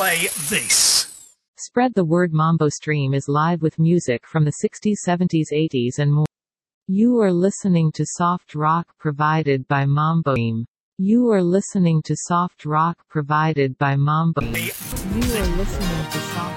play this. Spread the word. Mambo Stream is live with music from the 60s, 70s, 80s and more. You are listening to soft rock provided by Mambo Stream. You are listening to soft rock provided by Mambo Stream. You are listening to soft